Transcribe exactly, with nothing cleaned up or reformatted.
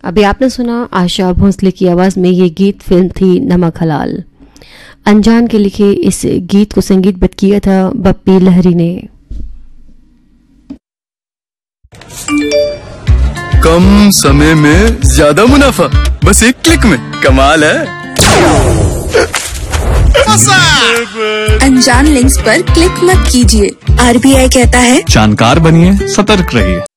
अभी आपने सुना आशा भोसले की आवाज में ये गीत, फिल्म थी नमक हलाल। अनजान के लिखे इस गीत को संगीतबद्ध किया था बप्पी लहरी ने। कम समय में ज्यादा मुनाफा, बस एक क्लिक में, कमाल है। अनजान लिंक्स पर क्लिक मत कीजिए। आरबीआई कहता है जानकार बनिए, सतर्क रहिए।